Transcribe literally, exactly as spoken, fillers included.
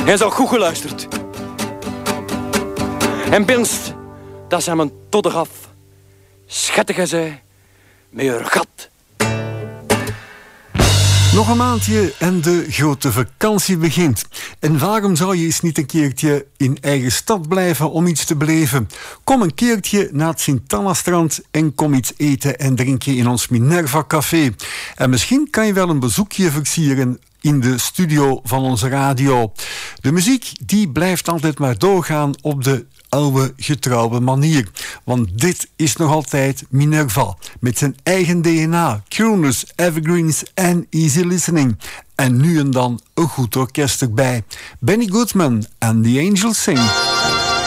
Hij zal goed geluisterd. En binst, dat zijn mijn todder af. Schattige zij, met haar gat. Nog een maandje en de grote vakantie begint. En waarom zou je eens niet een keertje in eigen stad blijven om iets te beleven? Kom een keertje naar het Sint-Anna-strand en kom iets eten en drinken in ons Minerva Café. En misschien kan je wel een bezoekje versieren in de studio van onze radio. De muziek die blijft altijd maar doorgaan op de oude getrouwe manier. Want dit is nog altijd Minerva. Met zijn eigen D N A, crooners, evergreens en easy listening. En nu en dan een goed orkest erbij. Benny Goodman en The Angels Sing.